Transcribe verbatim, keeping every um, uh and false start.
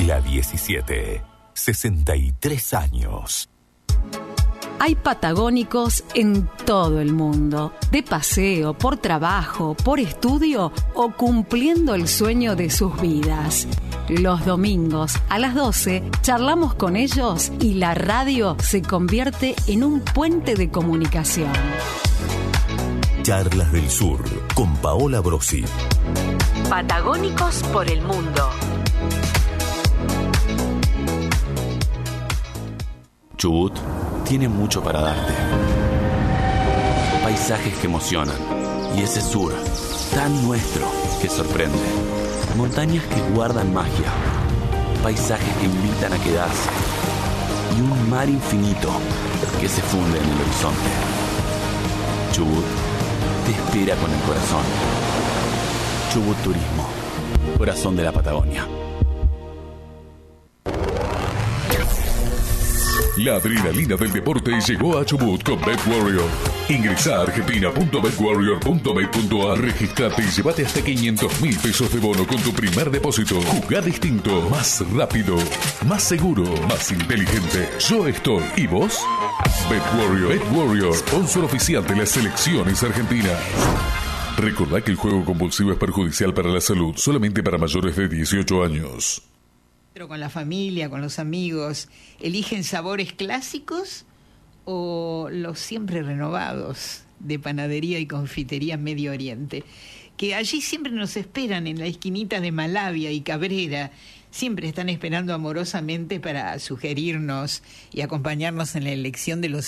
La diecisiete, sesenta y tres años. Hay patagónicos en todo el mundo, de paseo, por trabajo, por estudio o cumpliendo el sueño de sus vidas. Los domingos a las doce charlamos con ellos y la radio se convierte en un puente de comunicación. Charlas del Sur con Paola Brosi. Patagónicos por el mundo. Chubut tiene mucho para darte. Paisajes que emocionan y ese sur tan nuestro que sorprende. Montañas que guardan magia, paisajes que invitan a quedarse y un mar infinito que se funde en el horizonte. Chubut te espera con el corazón. Chubut Turismo, corazón de la Patagonia. La adrenalina del deporte llegó a Chubut con BetWarrior. Ingresa a argentina punto bet warrior punto bet punto a, registrate y llévate hasta quinientos mil pesos de bono con tu primer depósito. Jugá distinto, más rápido, más seguro, más inteligente. Yo estoy. ¿Y vos? BetWarrior. BetWarrior, sponsor oficial de las selecciones argentinas. Recordá que el juego compulsivo es perjudicial para la salud, solamente para mayores de dieciocho años. Con la familia, con los amigos, ¿eligen sabores clásicos o los siempre renovados de panadería y confitería Medio Oriente? Que allí siempre nos esperan en la esquinita de Malavia y Cabrera. Siempre están esperando amorosamente para sugerirnos y acompañarnos en la elección de los